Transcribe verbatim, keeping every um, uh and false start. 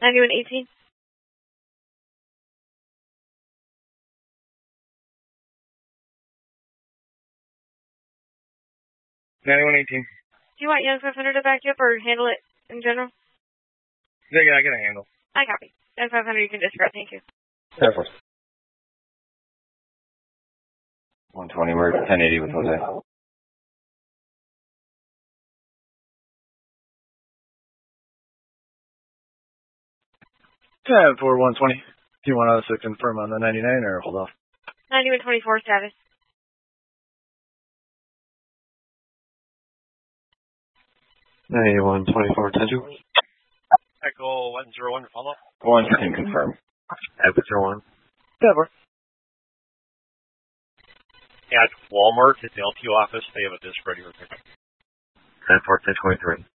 ninety-one eighteen. ninety-one eighteen. Do you want Young five hundred to back you up or handle it in general? Yeah, yeah, I get a handle. I copy. Young five hundred, you can discard. Thank you. ten four. one twenty, we're ten eighty with Jose. ten four, one twenty. Do you want us to confirm on the ninety-nine or hold off? ninety-one twenty-four status. ninety-one twenty-four, ten two. Echo one zero one, follow up. one can confirm. Echo zero one. ten four. At Walmart, at the L T O office, they have a disc ready for pickup. ten four, ten twenty-three.